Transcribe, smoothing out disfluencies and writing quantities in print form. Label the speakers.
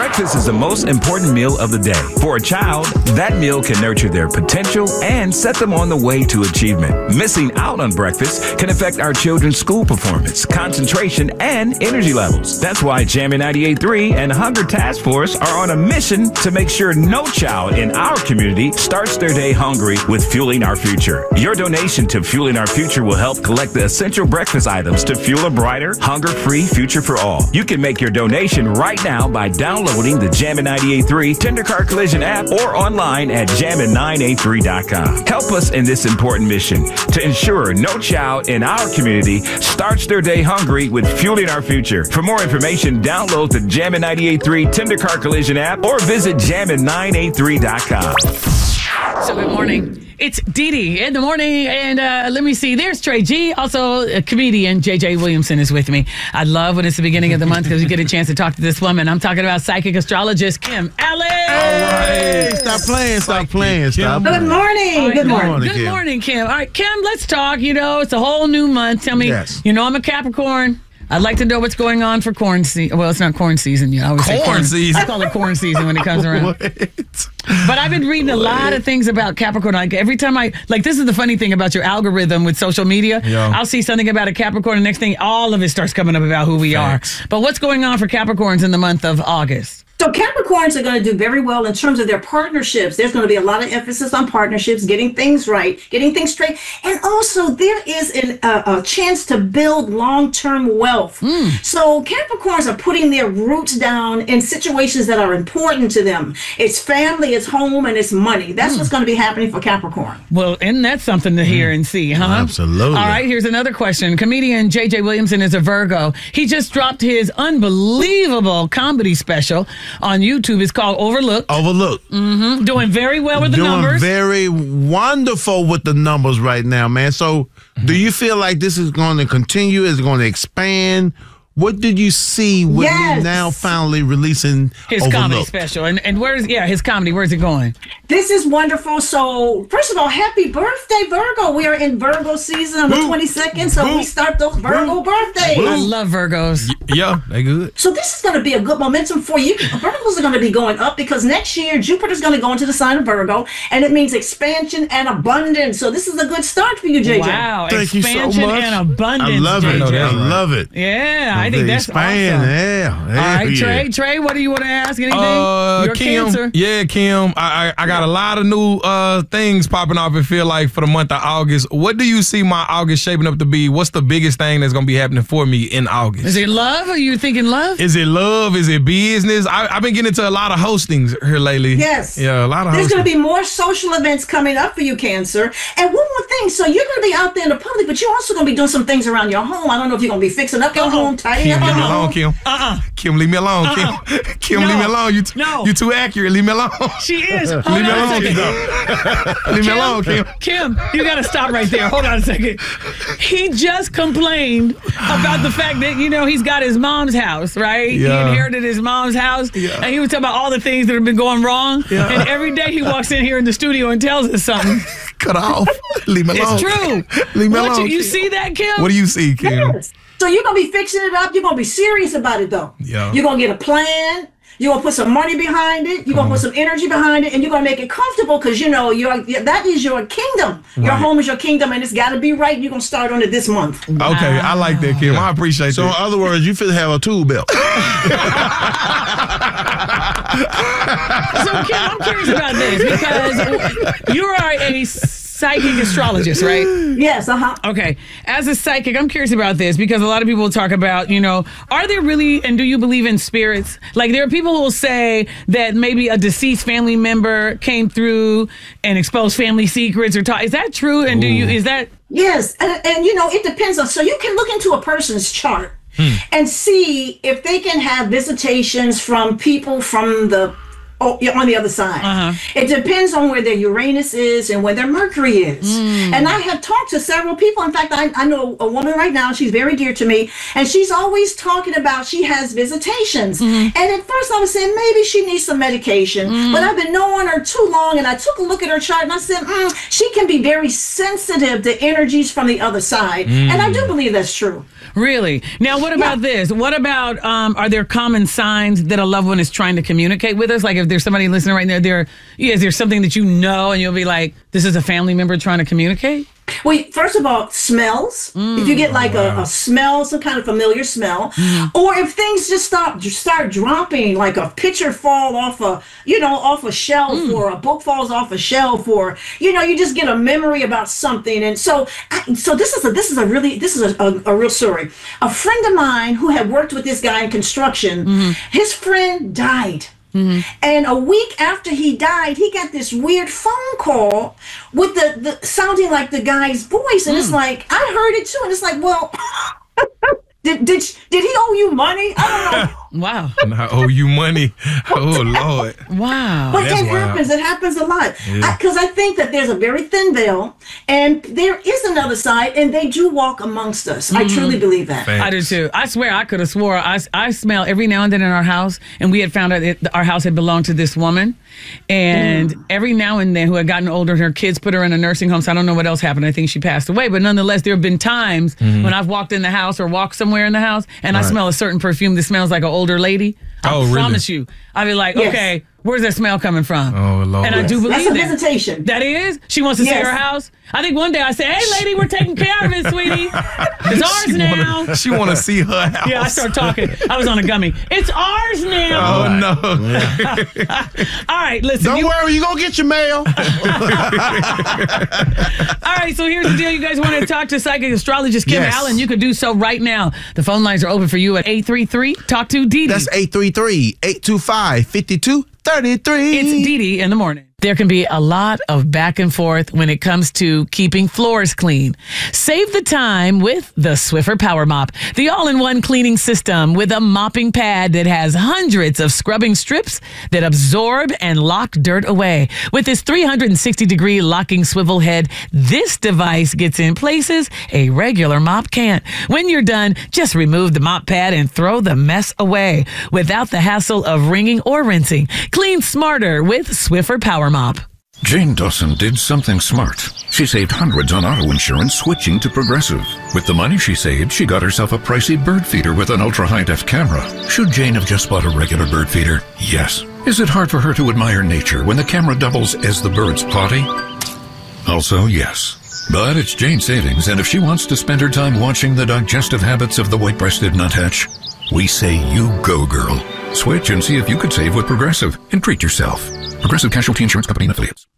Speaker 1: Breakfast is the most important meal of the day. For a child, that meal can nurture their potential and set them on the way to achievement. Missing out on breakfast can affect our children's school performance, concentration, and energy levels. That's why Jammin' 98.3 and Hunger Task Force are on a mission to make sure no child in our community starts their day hungry with Fueling Our Future. Your donation to Fueling Our Future will help collect the essential breakfast items to fuel a brighter, hunger-free future for all. You can make your donation right now by downloading the Jammin' 98.3 Tender Car Collision app or online at jammin983.com. Help us in this important mission to ensure no child in our community starts their day hungry with Fueling Our Future. For more information, download the Jammin' 98.3 Tender Car Collision app or visit jammin983.com.
Speaker 2: So good morning. It's Dee Dee in the morning, and let me see. There's Trey G. Also, a comedian, JJ Williamson, is with me. I love when it's the beginning of the month because you get a chance to talk to this woman. I'm talking about psychic astrologist Kim Allen.
Speaker 3: All right. Stop playing.
Speaker 4: Good morning. Good morning.
Speaker 2: Good morning, Kim. All right, Kim, let's talk. You know, it's a whole new month. Tell me, you know I'm a Capricorn. I'd like to know what's going on for corn season. Well, it's not corn season yet. I always say corn season. I call it corn season when it comes around. But I've been reading a lot of things about Capricorn. Like every time this is the funny thing about your algorithm with social media. Yeah. I'll see something about a Capricorn, and the next thing, all of it starts coming up about who we are. But what's going on for Capricorns in the month of August?
Speaker 4: So Capricorns are going to do very well in terms of their partnerships. There's going to be a lot of emphasis on partnerships, getting things right, getting things straight. And also there is a chance to build long-term wealth. So Capricorns are putting their roots down in situations that are important to them. It's family, it's home, and it's money. That's what's going to be happening for Capricorn.
Speaker 2: Well, and that's something to hear and see, huh?
Speaker 3: Absolutely.
Speaker 2: All right, here's another question. Comedian JJ Williamson is a Virgo. He just dropped his unbelievable comedy special on YouTube. It's called Overlooked. Doing very well with the numbers.
Speaker 3: Doing very wonderful with the numbers right now, man. So do you feel like this is going to continue? Is it going to expand? What did you see with him now finally releasing
Speaker 2: his comedy special? And where's his comedy? Where's it going?
Speaker 4: This is wonderful. So first of all, happy birthday, Virgo. We are in Virgo season on the 22nd, so we start those Virgo birthdays.
Speaker 2: I love Virgos.
Speaker 5: Yeah, they good.
Speaker 4: So this is going to be a good momentum for you. Virgos are going to be going up because next year Jupiter's going to go into the sign of Virgo, and it means expansion and abundance. So this is a good start for you, JJ.
Speaker 2: Wow,
Speaker 3: thank
Speaker 2: expansion
Speaker 3: you so much.
Speaker 2: and abundance.
Speaker 3: I love it.
Speaker 2: JJ.
Speaker 3: I love it.
Speaker 2: Yeah, I think that's awesome.
Speaker 3: Yeah.
Speaker 2: All right, Trey, what do you want to ask? Anything? Your
Speaker 5: Kim,
Speaker 2: Cancer?
Speaker 5: Yeah, Kim. I got a lot of new things popping off. It feel like for the month of August. What do you see my August shaping up to be? What's the biggest thing that's gonna be happening for me in August?
Speaker 2: Is it love? Are you thinking love?
Speaker 5: Is it love? Is it business? I've been getting into a lot of hostings here lately.
Speaker 4: Yes.
Speaker 5: Yeah, a lot of.
Speaker 4: There's going to be more social events coming up for you, Cancer. And one more thing. So you're going to be out there in the public, but you're also going to be doing some things around your home. I don't know if you're going to be fixing up your home, tidying up your home.
Speaker 5: Kim. Kim, leave me alone. Kim, leave me alone. You too accurate. Leave me alone.
Speaker 2: She is.
Speaker 5: Leave me alone, Kim. Leave me alone, Kim.
Speaker 2: Kim, you got to stop right there. Hold on a second. He just complained about the fact that, he's got his mom's house, right?
Speaker 5: Yeah.
Speaker 2: He inherited his mom's house. Yeah. And he was talking about all the things that have been going wrong. Yeah. And every day he walks in here in the studio and tells us something.
Speaker 5: Cut off. Leave me alone.
Speaker 2: It's true.
Speaker 5: Leave me alone.
Speaker 2: You see that, Kim?
Speaker 5: What do you see, Kim?
Speaker 4: Yes. So you're going to be fixing it up. You're going to be serious about it, though.
Speaker 5: Yeah.
Speaker 4: You're going to get a plan. You're going to put some money behind it. You're going to put some energy behind it. And you're going to make it comfortable because, that is your kingdom. Right. Your home is your kingdom, and it's got to be right. You're going to start on it this month.
Speaker 5: Wow. Okay, I like that, Kim. I appreciate that.
Speaker 3: So, in other words, you feel have a tool belt.
Speaker 2: So, Kim, I'm curious about this because you are a psychic astrologist, right?
Speaker 4: Yes,
Speaker 2: Okay. As a psychic, I'm curious about this because a lot of people talk about, are there really, and do you believe in spirits? Like there are people who will say that maybe a deceased family member came through and exposed family secrets is that true? And is that?
Speaker 4: Yes. And it depends on, so you can look into a person's chart and see if they can have visitations from people from on the other side. It depends on where their Uranus is and where their Mercury is. And I have talked to several people. In fact, I know a woman right now, she's very dear to me, and she's always talking about she has visitations. And at first I was saying maybe she needs some medication, but I've been knowing her too long, and I took a look at her chart and I said, she can be very sensitive to energies from the other side. And I do believe that's true.
Speaker 2: Really? Now, what about this? What about, are there common signs that a loved one is trying to communicate with us? Like if there's somebody listening right there, is there something that you know and you'll be like, this is a family member trying to communicate?
Speaker 4: Well, first of all, smells. If you get like a smell, some kind of familiar smell, or if things just start dropping, like a picture fall off off a shelf, or a book falls off a shelf, or you just get a memory about something. And so this is a real story. A friend of mine who had worked with this guy in construction, his friend died. And a week after he died, he got this weird phone call with the sounding like the guy's voice, and it's like, I heard it too, and it's like, well, did he owe you money? I don't know.
Speaker 2: Wow.
Speaker 5: And I owe you money. Oh, Lord.
Speaker 2: Wow.
Speaker 4: But it happens a lot. Because I think that there's a very thin veil, and there is another side, and they do walk amongst us. I truly believe that.
Speaker 5: Thanks.
Speaker 2: I do too. I swear I could have swore I smell every now and then in our house, and we had found out that our house had belonged to this woman. And every now and then, who had gotten older, her kids put her in a nursing home, so I don't know what else happened. I think she passed away. But nonetheless, there have been times when I've walked in the house or walked somewhere in the house, and I smell a certain perfume that smells like an older lady. I promise you. I'll be like, okay, where's that smell coming from?
Speaker 5: Oh, Lord.
Speaker 2: And I do believe
Speaker 4: that's a visitation.
Speaker 2: That is? She wants to see her house? I think one day I said, hey, lady, we're taking care of it, sweetie. It's ours now.
Speaker 5: She want to see her house.
Speaker 2: Yeah, I start talking. I was on a gummy. It's ours now.
Speaker 5: Oh, no.
Speaker 2: All right, listen.
Speaker 3: Don't worry, you're going to get your mail.
Speaker 2: All right, so here's the deal. You guys want to talk to psychic astrologist Kim Allen? You could do so right now. The phone lines are open for you at 833-TALK-TO-DD.
Speaker 3: That's 833-825-5233.
Speaker 2: It's DD in the morning. There can be a lot of back and forth when it comes to keeping floors clean. Save the time with the Swiffer Power Mop, the all-in-one cleaning system with a mopping pad that has hundreds of scrubbing strips that absorb and lock dirt away. With its 360-degree locking swivel head, this device gets in places a regular mop can't. When you're done, just remove the mop pad and throw the mess away without the hassle of wringing or rinsing. Clean smarter with Swiffer Power Mop.
Speaker 6: Jane Dawson did something smart. She saved hundreds on auto insurance switching to Progressive. With the money she saved, she got herself a pricey bird feeder with an ultra-high-def camera. Should Jane have just bought a regular bird feeder? Yes. Is it hard for her to admire nature when the camera doubles as the bird's potty? Also, yes. But it's Jane's savings, and if she wants to spend her time watching the digestive habits of the white-breasted nuthatch, we say you go, girl. Switch and see if you could save with Progressive and treat yourself. Progressive Casualty Insurance Company and Affiliates.